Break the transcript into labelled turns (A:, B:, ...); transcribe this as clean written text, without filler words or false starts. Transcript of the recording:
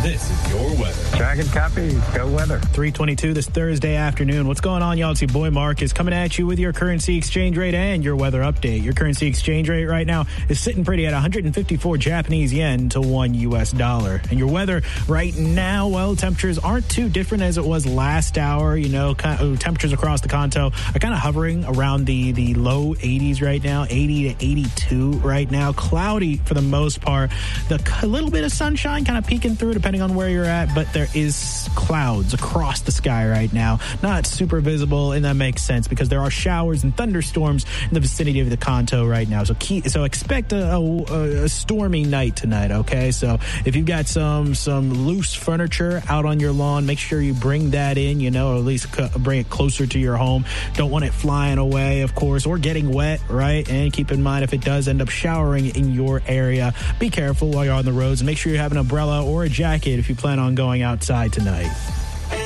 A: This is your weather.
B: Dragon copy. Go weather.
C: 3:22 this Thursday afternoon. What's going on, y'all? It's your boy Marcus coming at you with your currency exchange rate and your weather update. Your currency exchange rate right now is sitting pretty at 154 Japanese yen to $1 US. And your weather right now, well, temperatures aren't too different as it was last hour. You know, temperatures across the Kanto are kind of hovering around the low 80s right now, 80 to 82 right now. Cloudy for the most part. A little bit of sunshine kind of peeking through depending on where you're at, but there is clouds across the sky right now. Not super visible, and that makes sense because there are showers and thunderstorms in the vicinity of the Kanto right now. So expect a stormy night tonight, okay? So if you've got some loose furniture out on your lawn, make sure you bring that in, you know, or at least bring it closer to your home. Don't want it flying away, of course, or getting wet, right? And keep in mind, if it does end up showering in your area, be careful while you're on the roads, and make sure you have an umbrella or a jacket if you plan on going outside tonight.